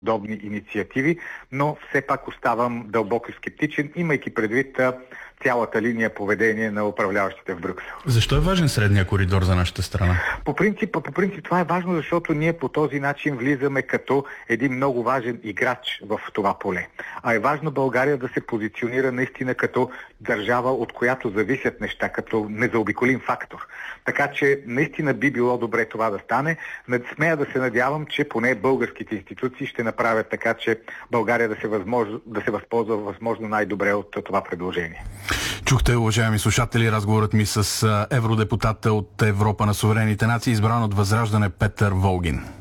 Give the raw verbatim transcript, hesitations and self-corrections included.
подобни инициативи, но все пак оставам дълбоко скептичен, имайки предвид цялата линия поведение на управляващите в Брюксел. Защо е важен средния коридор за нашата страна? По принцип, по принцип това е важно, защото ние по този начин влизаме като един много важен играч в това поле. А е важно България да се позиционира наистина като държава, от която зависят неща, като незаобиколим фактор. Така че наистина би било добре това да стане. Смея да се надявам, че поне българските институции ще направят така, че България да се, възможно, да се възползва възможно най-добре от това предложение. Чухте, уважаеми слушатели, разговорът ми с евродепутата от Европа на суверените нации, избран от Възраждане Петър Волгин.